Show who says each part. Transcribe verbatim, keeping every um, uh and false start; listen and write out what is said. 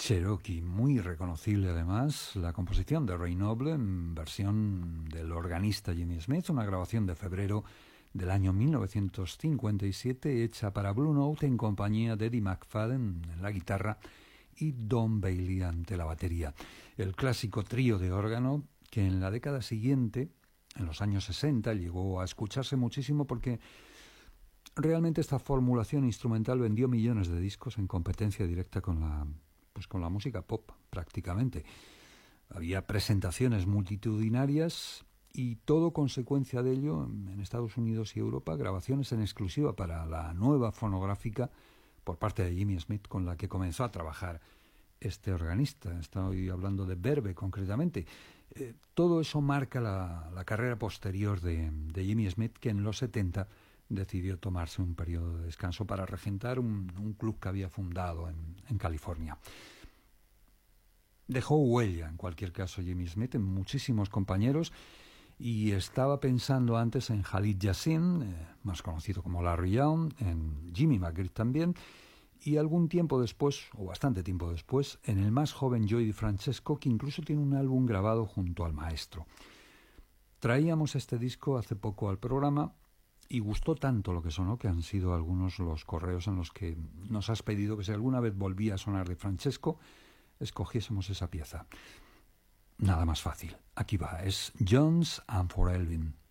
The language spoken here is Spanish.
Speaker 1: Cherokee, muy reconocible además, la composición de Ray Noble en versión del organista Jimmy Smith, una grabación de febrero del año mil novecientos cincuenta y siete hecha para Blue Note en compañía de Eddie McFadden en la guitarra y Don Bailey ante la batería. El clásico trío de órgano que en la década siguiente, en los años sesenta, llegó a escucharse muchísimo porque realmente esta formulación instrumental vendió millones de discos en competencia directa con la pues con la música pop prácticamente. Había presentaciones multitudinarias y todo consecuencia de ello en Estados Unidos y Europa, grabaciones en exclusiva para la nueva fonográfica por parte de Jimmy Smith con la que comenzó a trabajar este organista. Estoy hablando de Verve concretamente. Eh, todo eso marca la, la carrera posterior de, de Jimmy Smith, que en los setenta decidió tomarse un periodo de descanso para regentar un, un club que había fundado en, en California. Dejó huella, en cualquier caso, Jimmy Smith en muchísimos compañeros y estaba pensando antes en Khalid Yassin, eh, más conocido como Larry Young, en Jimmy McGriff también, y algún tiempo después, o bastante tiempo después, en el más joven Joey DiFrancesco, que incluso tiene un álbum grabado junto al maestro. Traíamos este disco hace poco al programa y gustó tanto lo que sonó que han sido algunos los correos en los que nos has pedido que si alguna vez volvía a sonar de Francesco, escogiésemos esa pieza. Nada más fácil. Aquí va. Es Jones and for Elvin.